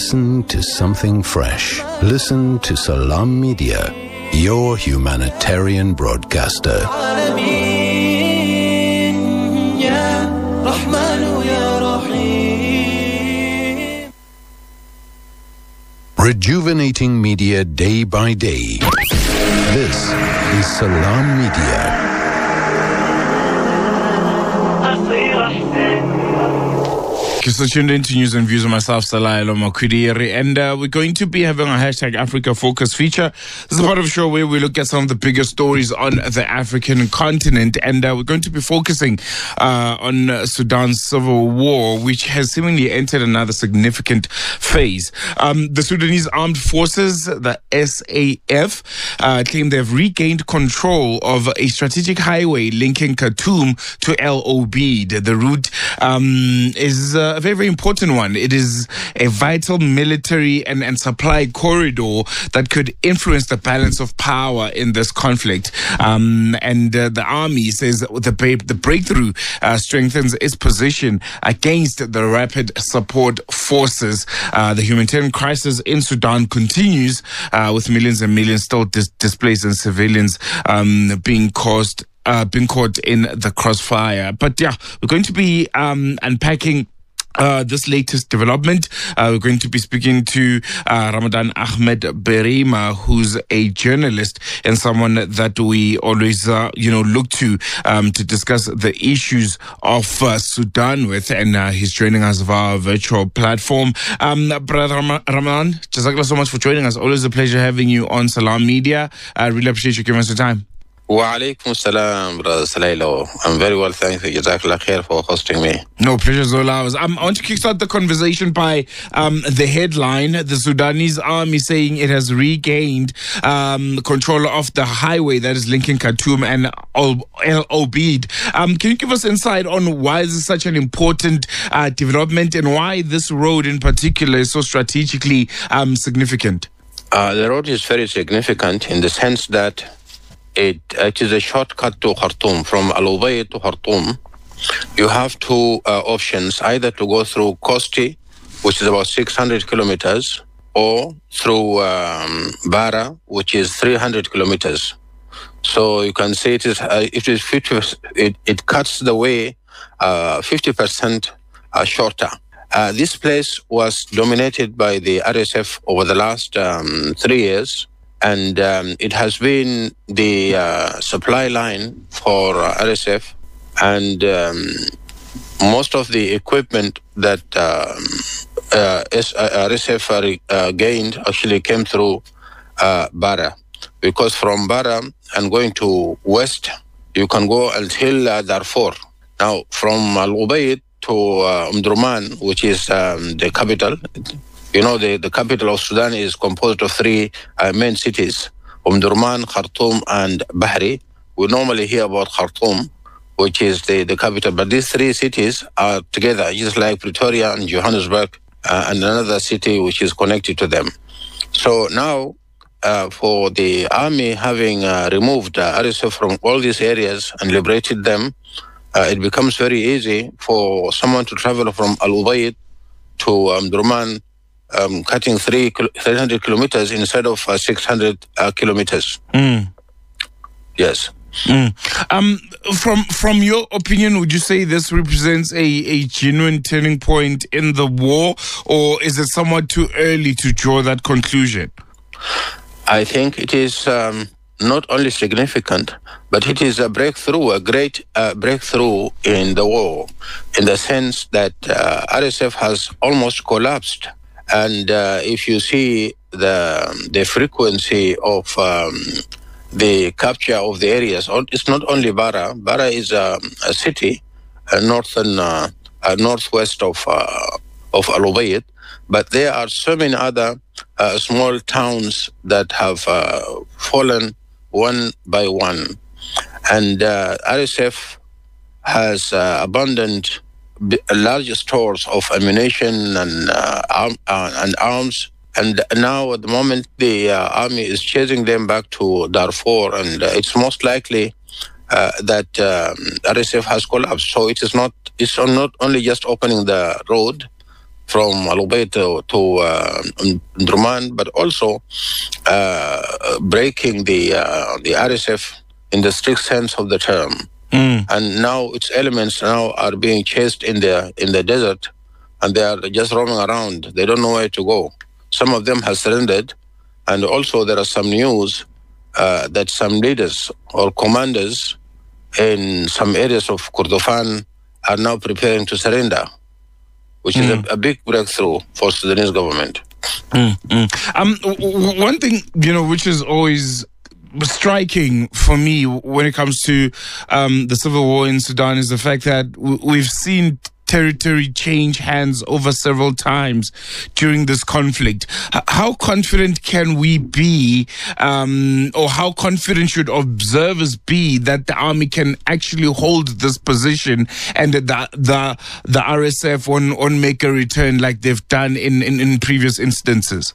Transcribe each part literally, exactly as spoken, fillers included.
Listen to something fresh. Listen to Salam Media, your humanitarian broadcaster. Rejuvenating media day by day. This is Salam Media. You're so tuned into News and Views with myself, Salah Makudiri, and uh, we're going to be having a hashtag Africa Focus feature. This is part of a show where we look at some of the biggest stories on the African continent, and uh, we're going to be focusing uh, on uh, Sudan's civil war, which has seemingly entered another significant phase. Um, the Sudanese Armed Forces, the S A F, uh, claim they've regained control of a strategic highway linking Khartoum to El Obeid. The route um, is uh, a very, very important one. It is a vital military and, and supply corridor that could influence the balance of power in this conflict. Um, and uh, the army says the, the breakthrough uh, strengthens its position against the rapid support forces. Uh, the humanitarian crisis in Sudan continues uh, with millions and millions still dis- displaced and civilians um, being caused, uh, being caught in the crossfire. But yeah, we're going to be um, unpacking Uh, this latest development. Uh, we're going to be speaking to uh, Ramadan Ahmed Berima, who's a journalist and someone that we always, uh, you know, look to um, to discuss the issues of uh, Sudan with, and uh, he's joining us via our virtual platform. Um, Brother Ram- Ramadan, jazakallah so much for joining us. Always a pleasure having you on Salam Media. I really appreciate you giving us the time. Wa alaikum salam, Brother Salailo. I'm very well, thank you. Jazakallah khair for hosting me. No, pleasure's all ours. Um, I want to kickstart the conversation by um, the headline. The Sudanese army saying it has regained um, control of the highway that is linking Khartoum and El Obeid. Um, can you give us insight on why this is such an important uh, development and why this road in particular is so strategically um, significant? Uh, the road is very significant in the sense that It, it is a shortcut to Khartoum. From Al Obeid to Khartoum, you have two uh, options, either to go through Kosti, which is about six hundred kilometers, or through um, Bara, which is three hundred kilometers. So you can say it is uh, it is fifty, it, it cuts the way uh, fifty percent uh, shorter. Uh, this place was dominated by the R S F over the last um, three years. And um, it has been the uh, supply line for uh, R S F, and um, most of the equipment that um, uh, R S F uh, gained actually came through uh, Bara, because from Bara and going to west, you can go until uh, Darfur. Now, from Al Obeid to uh, Omdurman, which is um, the capital. You know, the, the capital of Sudan is composed of three uh, main cities, Omdurman, Khartoum, and Bahri. We normally hear about Khartoum, which is the, the capital, but these three cities are together, just like Pretoria and Johannesburg, uh, and another city which is connected to them. So now, uh, for the army having uh, removed uh, R S F from all these areas and liberated them, uh, it becomes very easy for someone to travel from Al Obeid to Omdurman, Um, cutting three, three hundred kilometers instead of uh, six hundred uh, kilometers. Mm. Yes. Mm. Um, from from your opinion, would you say this represents a, a genuine turning point in the war, or is it somewhat too early to draw that conclusion? I think it is um, not only significant, but it is a breakthrough, a great uh, breakthrough in the war, in the sense that uh, R S F has almost collapsed. And uh, if you see the the frequency of um, the capture of the areas, it's not only Bara. Bara is a, a city, a northern, uh, a northwest of uh, of Al Obeid, but there are so many other uh, small towns that have uh, fallen one by one, and uh, R S F has uh, abandoned large stores of ammunition and uh, arm, uh, and arms, and now at the moment the uh, army is chasing them back to Darfur, and uh, it's most likely uh, that um, R S F has collapsed. So it is not it's not only just opening the road from Al-Ubaid to, to uh, Ndurman, but also uh, breaking the uh, the R S F in the strict sense of the term. Mm. And now its elements now are being chased in the in the desert, and they are just roaming around. They don't know where to go. Some of them have surrendered, and also there are some news uh, that some leaders or commanders in some areas of Kordofan are now preparing to surrender, which mm. is a, a big breakthrough for Sudanese government. Mm, mm. Um, w- one thing, you know, which is always striking for me when it comes to um, the civil war in Sudan is the fact that w- we've seen territory change hands over several times during this conflict. H- how confident can we be, um, or how confident should observers be that the army can actually hold this position and that the the, the R S F won't, won't make a return like they've done in, in, in previous instances?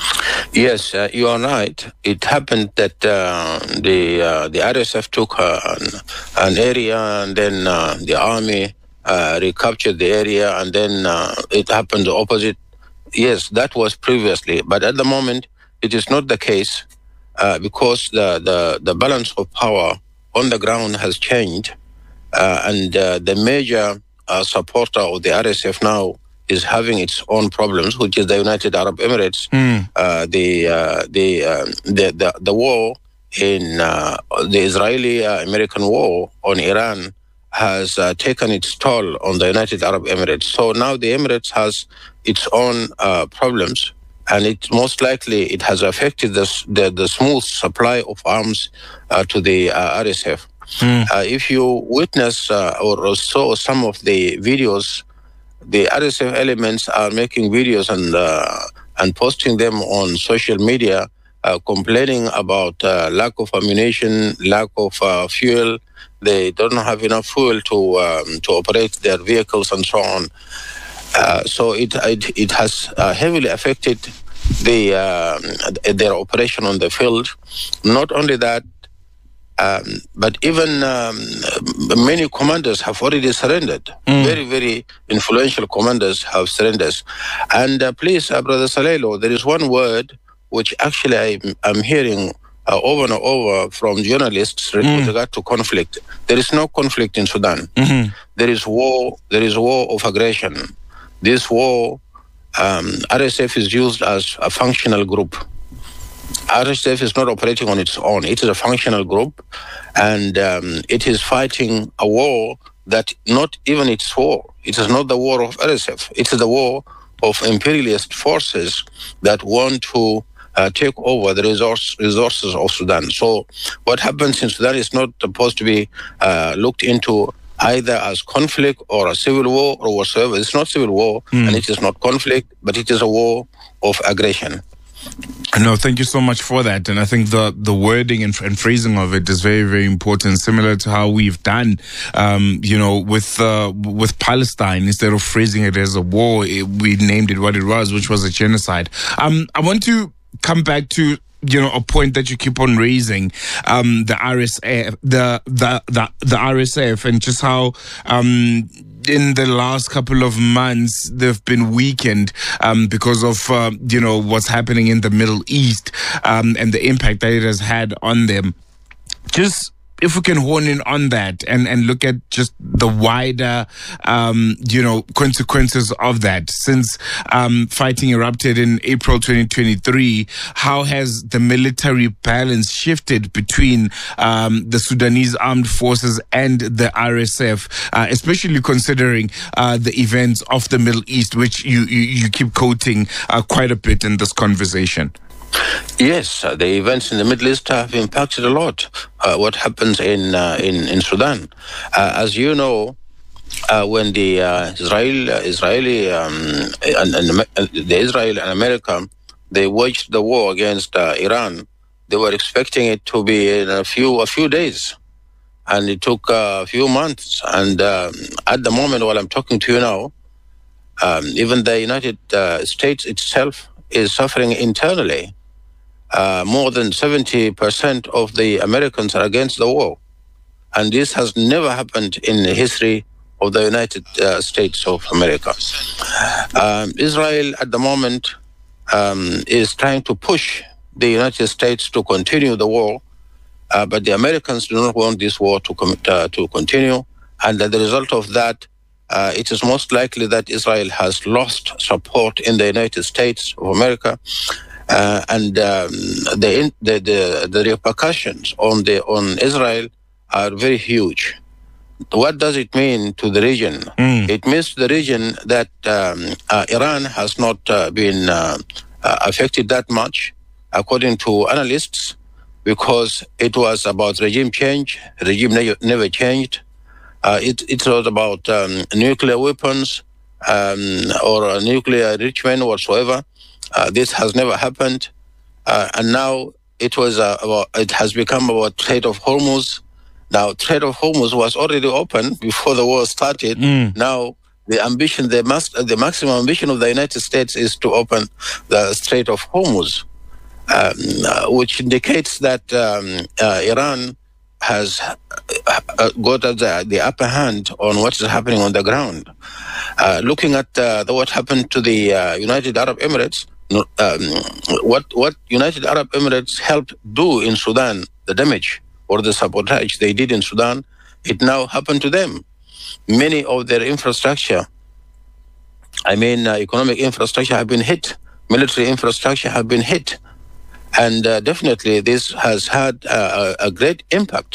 Yes, uh, you are right. It happened that uh, the uh, the R S F took uh, an, an area, and then uh, the army uh, recaptured the area, and then uh, it happened the opposite. Yes, that was previously, but at the moment it is not the case uh, because the, the, the balance of power on the ground has changed, uh, and uh, the major uh, supporter of the R S F now is having its own problems, which is the United Arab Emirates. Mm. Uh, the, uh, the, uh, the the the war in uh, the Israeli-American war on Iran has uh, taken its toll on the United Arab Emirates. So now the Emirates has its own uh, problems, and it most likely it has affected the the, the smooth supply of arms uh, to the uh, R S F. Mm. Uh, if you witness uh, or saw some of the videos, the R S F elements are making videos and uh, and posting them on social media, uh, complaining about uh, lack of ammunition, lack of uh, fuel. They don't have enough fuel to um, to operate their vehicles and so on. Uh, so it it, it has uh, heavily affected the uh, their operation on the field. Not only that, Um, but even um, many commanders have already surrendered. Mm. Very, very influential commanders have surrendered. And uh, please, uh, Brother Salelo, there is one word which actually I, I'm hearing uh, over and over from journalists mm. with regard to conflict. There is no conflict in Sudan. Mm-hmm. There is war. There is war of aggression. This war, um, R S F is used as a functional group. R S F is not operating on its own. It is a functional group, and um, it is fighting a war that not even its war. It is not the war of R S F. It is the war of imperialist forces that want to uh, take over the resource, resources of Sudan. So what happens in Sudan is not supposed to be uh, looked into either as conflict or a civil war or whatsoever. It's not civil war, mm. and it is not conflict, but it is a war of aggression. No, thank you so much for that. And I think the, the wording and, and phrasing of it is very, very important, similar to how we've done, um, you know, with uh, with Palestine. Instead of phrasing it as a war, it, we named it what it was, which was a genocide. Um, I want to come back to, you know, a point that you keep on raising, um, the R S F, the, the, the, the R S F, and just how, um, in the last couple of months, they've been weakened um, because of, uh, you know, what's happening in the Middle East um, and the impact that it has had on them. Just if we can hone in on that and, and look at just the wider, um, you know, consequences of that. Since um, fighting erupted in April twenty twenty-three, how has the military balance shifted between um, the Sudanese armed forces and the R S F, uh, especially considering uh, the events of the Middle East, which you, you, you keep quoting uh, quite a bit in this conversation? Yes, uh, the events in the Middle East have impacted a lot uh, what happens in uh, in, in Sudan. Uh, as you know, uh, when the uh, Israel, uh, Israeli um, and, and uh, the Israel and America, they waged the war against uh, Iran, they were expecting it to be in a few a few days, and it took uh, a few months. And um, at the moment, while I'm talking to you now, um, even the United uh, States itself is suffering internally. Uh, more than seventy percent of the Americans are against the war. And this has never happened in the history of the United uh, States of America. Um, Israel at the moment um, is trying to push the United States to continue the war, uh, but the Americans do not want this war to, com- uh, to continue. And as a result of that, uh, it is most likely that Israel has lost support in the United States of America. Uh, and um, the, the, the, the repercussions on, the, on Israel are very huge. What does it mean to the region? Mm. It means to the region that um, uh, Iran has not uh, been uh, uh, affected that much, according to analysts, because it was about regime change. Regime ne- never changed. Uh, it, it was about um, nuclear weapons um, or nuclear enrichment whatsoever. Uh, this has never happened. Uh, and now it was uh, about, it has become about Strait of Hormuz. Now, Strait of Hormuz was already open before the war started. Mm. Now, the ambition, the, mas- the maximum ambition of the United States is to open the Strait of Hormuz, um, uh, which indicates that um, uh, Iran has uh, got the, the upper hand on what is happening on the ground. Uh, looking at uh, the, what happened to the uh, United Arab Emirates, um, what, what United Arab Emirates helped do in Sudan, the damage or the sabotage they did in Sudan, it now happened to them. Many of their infrastructure, I mean, uh, economic infrastructure have been hit, military infrastructure have been hit. And uh, definitely this has had uh, a great impact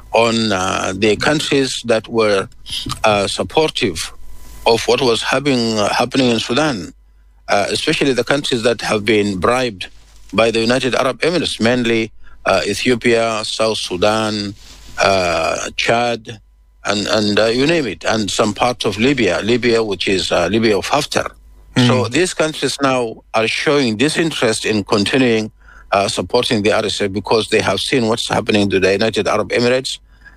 on uh, the countries that were uh, supportive of what was happening, uh, happening in Sudan, uh, especially the countries that have been bribed by the United Arab Emirates, mainly uh, Ethiopia, South Sudan, uh, Chad, and, and uh, you name it, and some parts of Libya, Libya, which is uh, Libya of Haftar. Mm. So these countries now are showing disinterest in continuing uh, supporting the R S F because they have seen what's happening to the United Arab Emirates,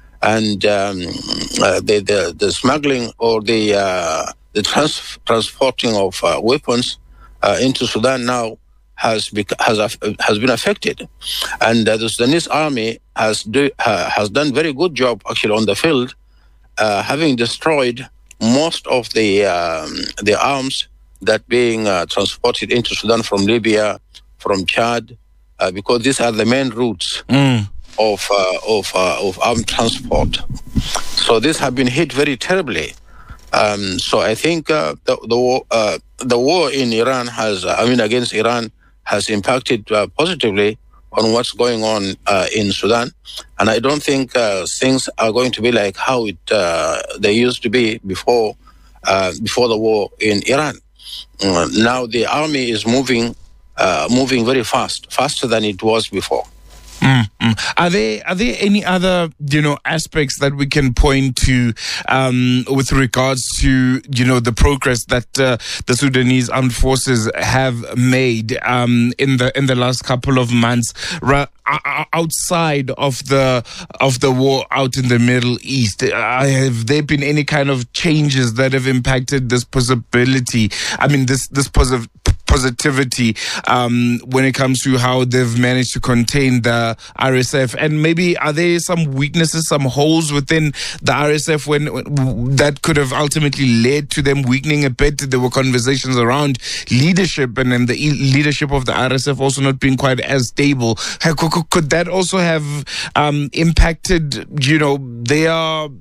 and um, uh, the, the the smuggling or the uh, the trans- transporting of uh, weapons uh, into Sudan now has bec- has uh, has been affected, and uh, the Sudanese army has do, uh, has done very good job actually on the field, uh, having destroyed most of the um, the arms that being uh, transported into Sudan from Libya, from Chad, uh, because these are the main routes mm. of uh, of uh, of armed transport. So these have been hit very terribly. Um, so I think uh, the the, uh, the war in Iran has, uh, I mean, against Iran has impacted uh, positively on what's going on uh, in Sudan, and I don't think uh, things are going to be like how it uh, they used to be before uh, before the war in Iran. Uh, now the army is moving, uh, moving very fast, faster than it was before. Mm-hmm. Are there are there any other you know aspects that we can point to um, with regards to you know the progress that uh, the Sudanese armed forces have made um, in the in the last couple of months ra- outside of the of the war out in the Middle East? Uh, have there been any kind of changes that have impacted this possibility? I mean, this this positive. positivity um, when it comes to how they've managed to contain the R S F, and maybe are there some weaknesses, some holes within the R S F when, when that could have ultimately led to them weakening a bit? There were conversations around leadership and then the leadership of the R S F also not being quite as stable. Could, could that also have um, impacted, you know, their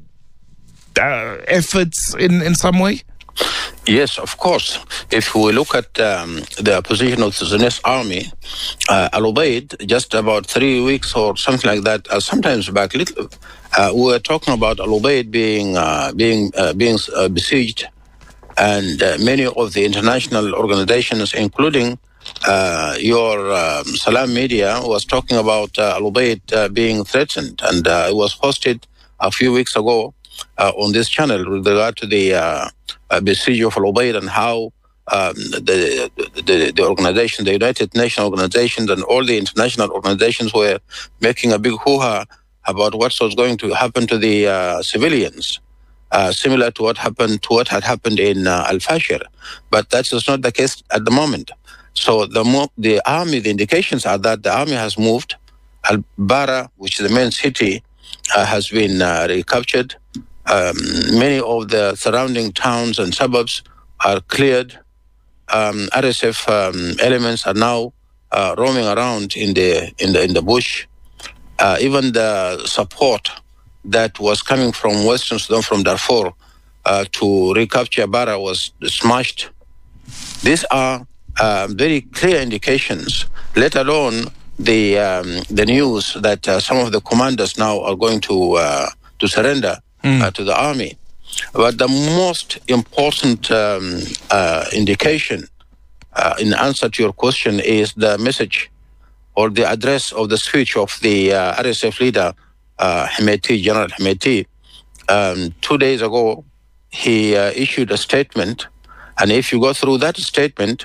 uh, efforts in, in some way? Yes, of course. If we look at um, the position of the Sudanese army, uh, Al Ubaid, just about three weeks or something like that, uh, sometimes back, little, uh, we were talking about Al Ubaid being uh, being uh, being uh, besieged, and uh, many of the international organizations, including uh, your um, Salam Media, was talking about uh, Al Ubaid uh, being threatened, and uh, it was posted a few weeks ago uh, on this channel with regard to the uh, Uh, besiege of Al Ubaid and how um, the, the the organization, the United Nations organizations, and all the international organizations were making a big hoo-ha about what was going to happen to the uh, civilians, uh, similar to what happened to what had happened in uh, Al Fashir. But that is not the case at the moment. So the mo- the army, the indications are that the army has moved. Al Bara, which is the main city, uh, has been uh, recaptured. Um, many of the surrounding towns and suburbs are cleared. Um, R S F um, elements are now uh, roaming around in the in the in the bush. Uh, even the support that was coming from Western Sudan, from Darfur, uh, to recapture Bara was smashed. These are uh, very clear indications, let alone the um, the news that uh, some of the commanders now are going to uh, to surrender mm. uh, to the army. But the most important um, uh, indication uh, in answer to your question is the message or the address of the speech of the uh, R S F leader, uh, Hemeti, General Hemeti. Um, two days ago, he uh, issued a statement, and if you go through that statement,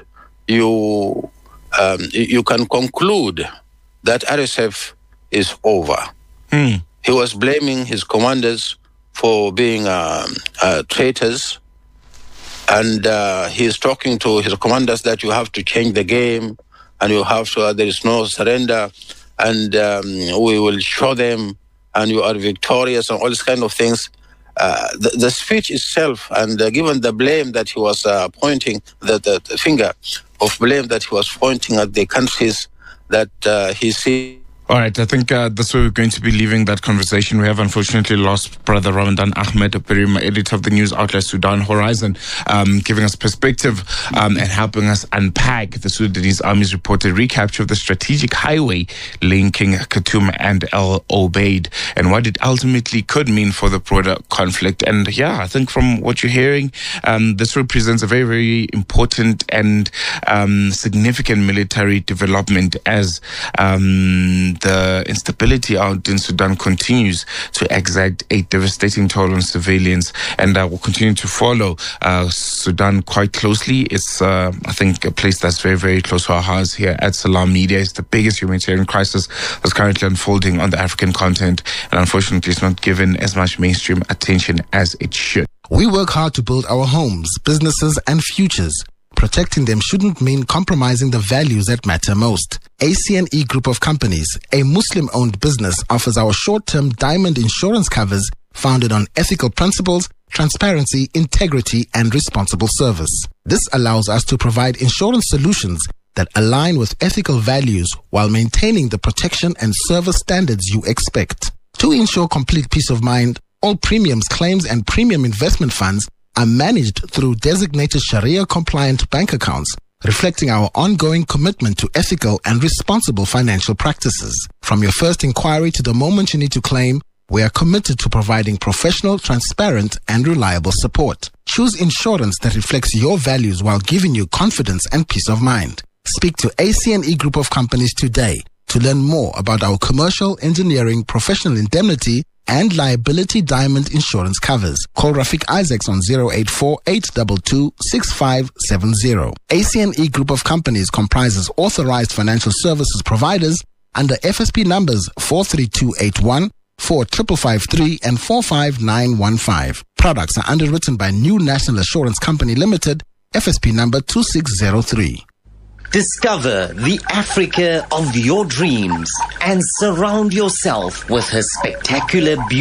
you um, you can conclude that R S F is over. Mm. He was blaming his commanders for being uh, uh, traitors, and uh, he is talking to his commanders that you have to change the game, and you have to, uh, there is no surrender, and um, we will show them, and you are victorious, and all these kind of things. Uh, the, the speech itself, and uh, given the blame that he was uh, pointing, the, the, the finger of blame that he was pointing at the countries that uh, he sees. All right, I think uh, that's where we're going to be leaving that conversation. We have unfortunately lost Brother Ramadan Ahmed, Perima, editor of the news outlet Sudan Horizon, um, giving us perspective um, and helping us unpack the Sudanese Army's reported recapture of the strategic highway linking Khartoum and El Obeid, and what it ultimately could mean for the broader conflict. And yeah, I think from what you're hearing, um, this represents a very, very important and um, significant military development as um, the instability out in Sudan continues to exact a devastating toll on civilians, and uh, we'll continue to follow uh, Sudan quite closely. It's, uh, I think, a place that's very, very close to our hearts here at Salam Media. It's the biggest humanitarian crisis that's currently unfolding on the African continent, and unfortunately it's not given as much mainstream attention as it should. We work hard to build our homes, businesses, and futures. Protecting them shouldn't mean compromising the values that matter most. A C N E Group of Companies, a Muslim-owned business, offers our short-term diamond insurance covers founded on ethical principles, transparency, integrity, and responsible service. This allows us to provide insurance solutions that align with ethical values while maintaining the protection and service standards you expect. To ensure complete peace of mind, all premiums, claims, and premium investment funds are managed through designated Sharia-compliant bank accounts, reflecting our ongoing commitment to ethical and responsible financial practices. From your first inquiry to the moment you need to claim, we are committed to providing professional, transparent, and reliable support. Choose insurance that reflects your values while giving you confidence and peace of mind. Speak to A C N E Group of Companies today to learn more about our commercial, engineering, professional indemnity, and liability diamond insurance covers. Call Rafik Isaacs on zero eight four, eight two two, six five seven zero. A C N E Group of Companies comprises authorized financial services providers under F S P numbers four three two eight one, four five five three, and four five nine one five. Products are underwritten by New National Assurance Company Limited, F S P number two six zero three. Discover the Africa of your dreams and surround yourself with her spectacular beauty.